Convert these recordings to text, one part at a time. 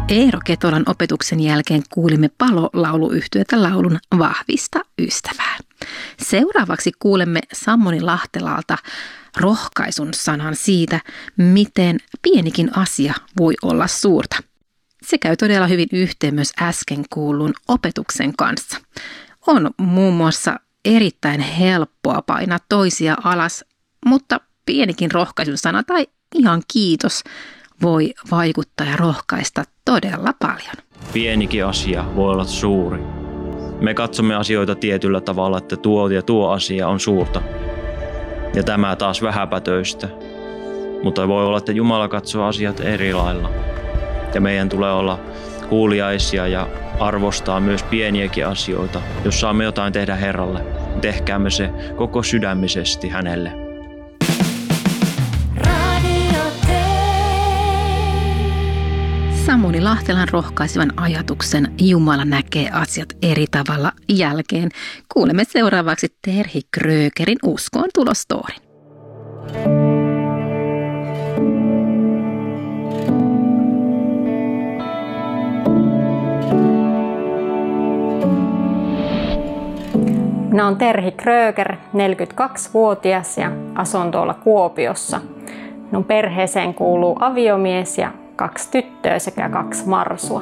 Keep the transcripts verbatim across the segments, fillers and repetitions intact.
Eero Ketolan opetuksen jälkeen kuulimme Palo-lauluyhtyötä laulun Vahvista ystävää. Seuraavaksi kuulemme Sammonii Lahtelalta rohkaisun sanan siitä, miten pienikin asia voi olla suurta. Se käy todella hyvin yhteen myös äsken kuullun opetuksen kanssa. On muun muassa erittäin helppoa painaa toisia alas, mutta pienikin rohkaisun sana tai ihan kiitos voi vaikuttaa ja rohkaista todella paljon. Pienikin asia voi olla suuri. Me katsomme asioita tietyllä tavalla, että tuo ja tuo asia on suurta. Ja tämä taas vähäpätöistä. Mutta voi olla, että Jumala katsoo asiat eri lailla. Ja meidän tulee olla kuuliaisia ja arvostaa myös pieniäkin asioita. Jos saamme jotain tehdä Herralle, tehkäämme se koko sydämisesti hänelle. Sammonii Lahtelan rohkaisevan ajatuksen Jumala näkee asiat eri tavalla jälkeen kuulemme seuraavaksi Terhi Krögerin uskoon tulostoorin. Minä olen Terhi Kröger, neljäkymmentäkaksivuotias ja asun tuolla Kuopiossa. Minun perheeseen kuuluu aviomies ja kaksi tyttöä sekä kaksi marsua.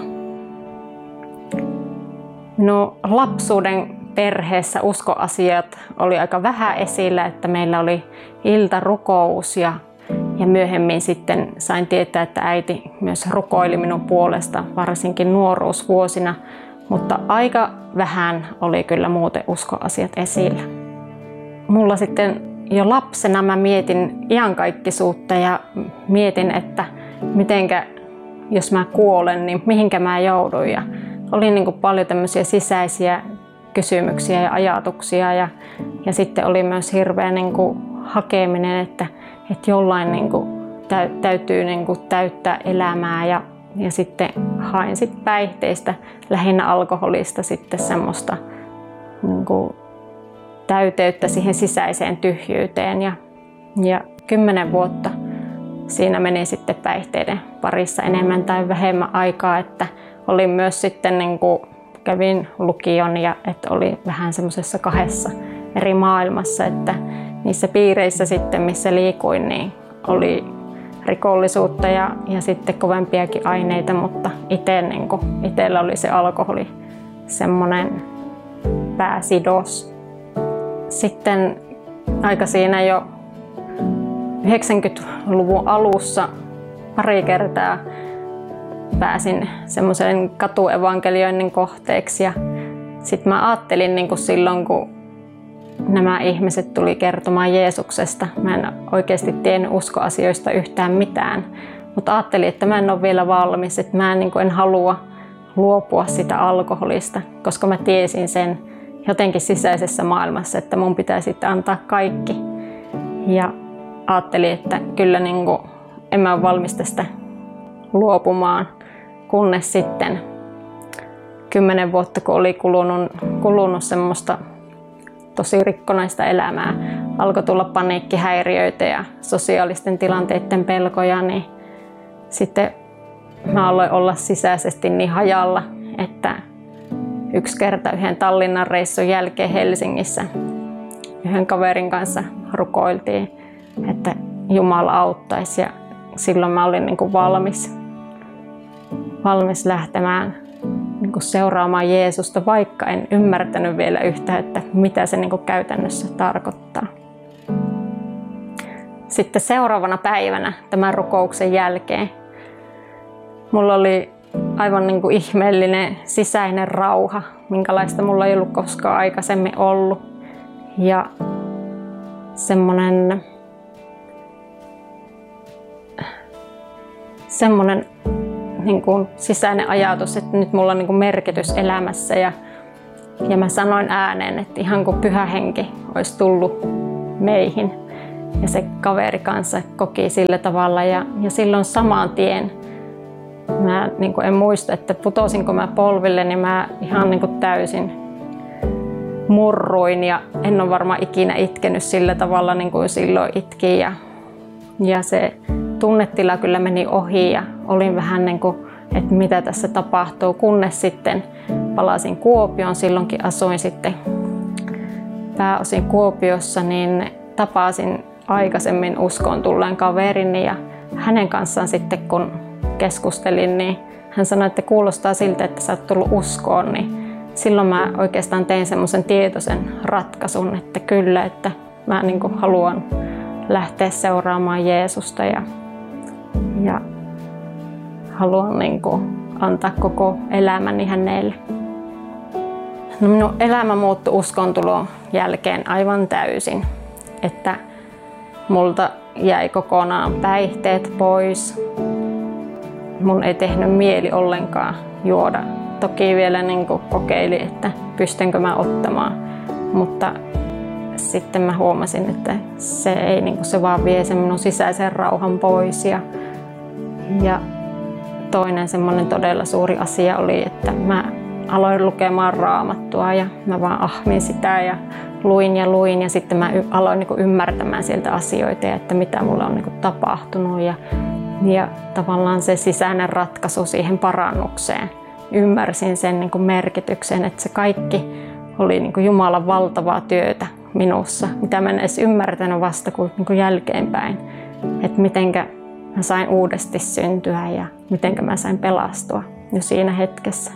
Minun lapsuuden perheessä uskoasiat oli aika vähän esillä, että meillä oli iltarukous ja, ja myöhemmin sitten sain tietää, että äiti myös rukoili minun puolesta, varsinkin nuoruusvuosina, mutta aika vähän oli kyllä muuten uskoasiat esillä. Mulla sitten jo lapsena mä mietin iankaikkisuutta ja mietin, että mitenkä, jos mä kuolen, niin mihinkä mä joudun. Ja oli niin kuin paljon tämmöisiä sisäisiä kysymyksiä ja ajatuksia. Ja, ja sitten oli myös hirveä niin kuin hakeminen, että, että jollain niin kuin täytyy niin kuin täyttää elämää. Ja, ja sitten hain sit päihteistä, lähinnä alkoholista, sitten semmoista niin kuin täyteyttä siihen sisäiseen tyhjyyteen. Ja, ja kymmenen vuotta siinä meni sitten päihteiden parissa enemmän tai vähemmän aikaa, että olin myös sitten niin kuin kävin lukion ja että oli vähän semmoisessa kahdessa eri maailmassa, että niissä piireissä sitten missä liikuin niin oli rikollisuutta ja, ja sitten kovempiakin aineita, mutta itse niin kuin, itsellä oli se alkoholi semmoinen pääsidos. Sitten aika siinä jo yhdeksänkymmentäluvun alussa pari kertaa pääsin semmoisen katuevankelioinnin kohteeksi ja sitten mä ajattelin niin kuin silloin, kun nämä ihmiset tuli kertomaan Jeesuksesta. Mä en oikeasti tiennyt uskoasioista yhtään mitään, mutta ajattelin, että mä en ole vielä valmis, että mä en, niin kuin en halua luopua sitä alkoholista, koska mä tiesin sen jotenkin sisäisessä maailmassa, että mun pitää sitten antaa kaikki. Ja ajattelin, että kyllä niin kuin, en mä ole valmis tästä luopumaan, kunnes sitten kymmenen vuotta, kun oli kulunut, kulunut semmoista tosi rikkonaista elämää, alkoi tulla paniikkihäiriöitä ja sosiaalisten tilanteiden pelkoja, niin sitten mä aloin olla sisäisesti niin hajalla, että yksi kerta yhden Tallinnan reissun jälkeen Helsingissä yhden kaverin kanssa rukoiltiin, että Jumala auttaisi ja silloin mä olin niin kuin valmis, valmis lähtemään niin kuin seuraamaan Jeesusta, vaikka en ymmärtänyt vielä yhtään, että mitä se niin kuin käytännössä tarkoittaa. Sitten seuraavana päivänä tämän rukouksen jälkeen mulla oli aivan niin kuin ihmeellinen sisäinen rauha, minkälaista mulla ei ollut koskaan aikaisemmin ollut. Ja semmoinen, semmoinen niin kuin sisäinen ajatus, että nyt mulla on niin kuin merkitys elämässä. Ja, ja mä sanoin ääneen, että ihan kuin Pyhä Henki olisi tullut meihin. Ja se kaveri kanssa koki sillä tavalla. Ja, ja silloin saman tien, mä niin kuin en muista, että putosinko mä polville, niin mä ihan niin kuin täysin murruin. Ja en ole varmaan ikinä itkenyt sillä tavalla, niin kuin silloin itkin. Ja, ja se tunnetila kyllä meni ohi ja olin vähän niin kuin että mitä tässä tapahtuu, kunnes sitten palasin Kuopioon. Silloinkin asuin sitten pääosin Kuopiossa, niin tapasin aikaisemmin uskoon tulleen kaverini ja hänen kanssaan sitten kun keskustelin, niin hän sanoi, että kuulostaa siltä, että sä oot tullut uskoon, niin silloin mä oikeastaan tein semmoisen tietoisen ratkaisun, että kyllä, että mä niin kuin haluan lähteä seuraamaan Jeesusta ja, ja haluan niin kuin antaa koko elämäni hänelle. No, minun elämä muuttui uskontulon jälkeen aivan täysin, että multa jäi kokonaan päihteet pois. Mun ei tehnyt mieli ollenkaan juoda. Toki vielä niin kuin kokeilin, että pystynkö mä ottamaan, mutta sitten mä huomasin, että se, ei, niin kuin se vaan vie sen minun sisäisen rauhan pois. Ja, ja toinen semmoinen todella suuri asia oli, että mä aloin lukemaan Raamattua ja mä vaan ahmin sitä ja luin ja luin ja sitten mä aloin niin kuin ymmärtämään sieltä asioita, että mitä mulle on niin kuin tapahtunut ja, ja tavallaan se sisäinen ratkaisu siihen parannukseen. Ymmärsin sen niin kuin merkityksen, että se kaikki oli niin kuin Jumalan valtavaa työtä minussa, mitä mä en edes ymmärtänyt vasta kuin, niin kuin jälkeenpäin, että mitenkä mä sain uudesti syntyä ja mitenkä mä sain pelastua jo siinä hetkessä.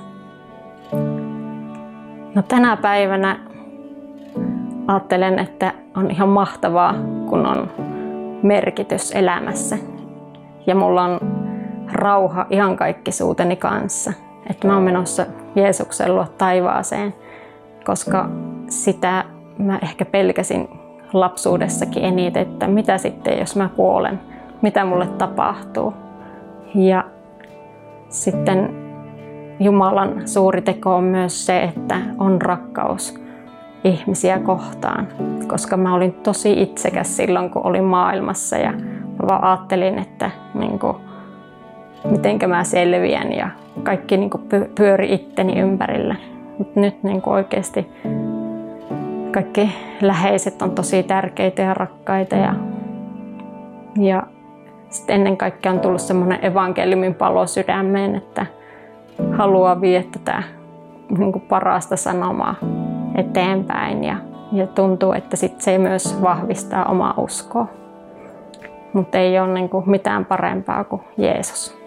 No, tänä päivänä ajattelen, että on ihan mahtavaa, kun on merkitys elämässä ja mulla on rauha iankaikkisuuteni kanssa. Että mä oon menossa Jeesuksen luo taivaaseen, koska sitä mä ehkä pelkäsin lapsuudessakin eniten, että mitä sitten jos mä kuolen, mitä mulle tapahtuu. Ja sitten Jumalan suuri teko on myös se, että on rakkaus ihmisiä kohtaan, koska mä olin tosi itsekäs silloin, kun olin maailmassa ja mä vaan ajattelin, että niin kuin, mitenkä mä selviän ja kaikki niin kuin pyöri itteni ympärillä. Mut nyt niin kuin oikeasti kaikki läheiset on tosi tärkeitä ja rakkaita ja, ja sitten ennen kaikkea on tullut semmoinen evankeliumin palo sydämeen, että haluaa viedä tätä niin kuin parasta sanomaa eteenpäin ja, ja tuntuu, että sit se myös vahvistaa omaa uskoa. Mutta ei ole niin kuin mitään parempaa kuin Jeesus.